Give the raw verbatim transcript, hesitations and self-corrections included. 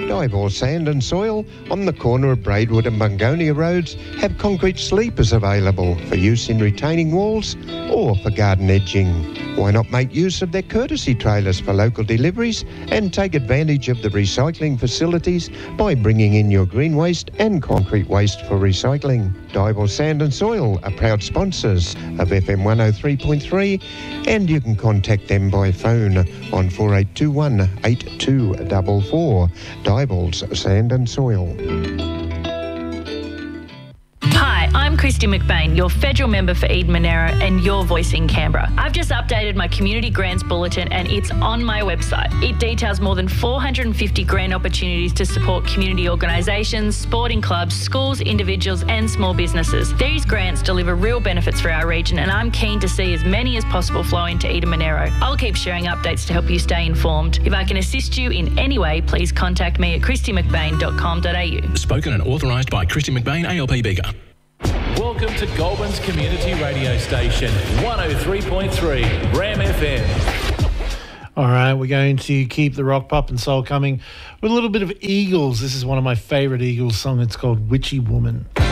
Diboll Sand and Soil on the corner of Braidwood and Bungonia Roads have concrete sleepers available for use in retaining walls or for garden edging. Why not make use of their courtesy trailers for local deliveries and take advantage of the recycling facilities by bringing in your green waste and concrete waste for recycling. Diboll Sand and Soil are proud sponsors of F M one oh three point three, and you can contact them by phone on four eight two one, eight two four four. Diboll's Sand and Soil. Hi, I'm Christy McBain, your federal member for Eden Monaro and your voice in Canberra. I've just updated my Community Grants Bulletin and it's on my website. It details more than four hundred fifty grant opportunities to support community organisations, sporting clubs, schools, individuals and small businesses. These grants deliver real benefits for our region and I'm keen to see as many as possible flow into Eden Monaro. I'll keep sharing updates to help you stay informed. If I can assist you in any way, please contact me at christy mcbain dot com dot a u. Spoken and authorised by Christy McBain, A L P Bega. Welcome to Goulburn's community radio station, one oh three point three, Ram F M. All right, we're going to keep the rock, pop and soul coming with a little bit of Eagles. This is one of my favourite Eagles songs. It's called Witchy Woman.